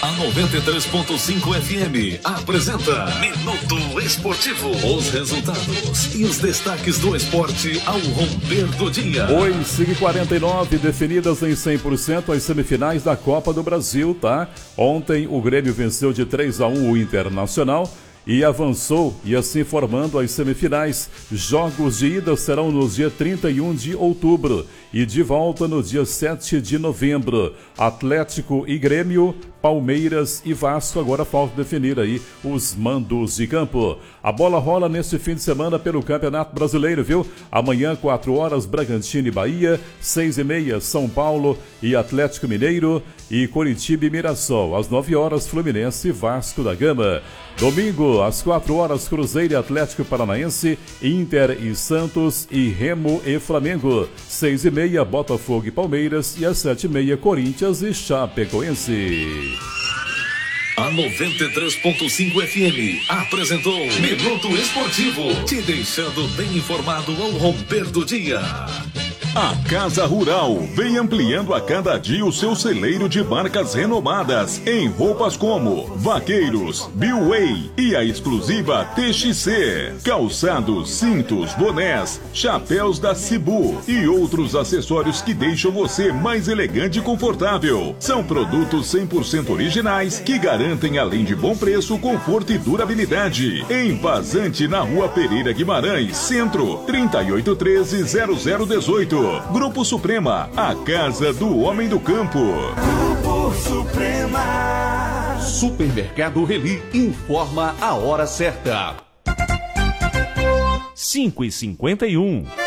A 93.5 FM apresenta Minuto Esportivo. Os resultados e os destaques do esporte ao romper do dia. Oi, 5h49, definidas em 100% as semifinais da Copa do Brasil, tá? Ontem o Grêmio venceu de 3-1 o Internacional e avançou, e assim formando as semifinais. Jogos de ida serão no dia 31 de outubro e de volta no dia 7 de novembro. Atlético e Grêmio, Palmeiras e Vasco, agora falta definir aí os mandos de campo. A bola rola neste fim de semana pelo Campeonato Brasileiro, viu? Amanhã, 4 horas, Bragantino e Bahia, 6h30, São Paulo e Atlético Mineiro, e Coritiba e Mirassol. Às 9 horas, Fluminense e Vasco da Gama. Domingo, às 4 horas, Cruzeiro e Atlético Paranaense, Inter e Santos e Remo e Flamengo. 6h30, Botafogo e Palmeiras, e às 7h30, Corinthians e Chapecoense. A 93.5 FM apresentou Minuto Esportivo, te deixando bem informado ao romper do dia. A Casa Rural vem ampliando a cada dia o seu celeiro de marcas renomadas em roupas como Vaqueiros, Billway e a exclusiva TXC, calçados, cintos, bonés, chapéus da Cibu e outros acessórios que deixam você mais elegante e confortável. São produtos 100% originais que garantem, além de bom preço, conforto e durabilidade. Em Vazante, na Rua Pereira Guimarães, Centro, 3813-0018. Grupo Suprema, a casa do homem do campo. Grupo Suprema. Supermercado Reli informa a hora certa. 5h51.